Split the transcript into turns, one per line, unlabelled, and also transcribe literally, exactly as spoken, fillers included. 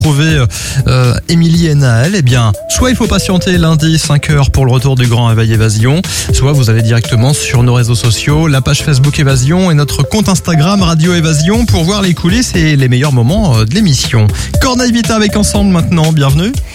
Trouver euh, Émilie et Naël, eh bien, soit il faut patienter lundi cinq heures pour le retour du Grand Réveil Évasion, soit vous allez directement sur nos réseaux sociaux, la page Facebook Évasion et notre compte Instagram Radio Évasion pour voir les coulisses et les meilleurs moments de l'émission. Corneille Vita avec Ensemble maintenant, bienvenue.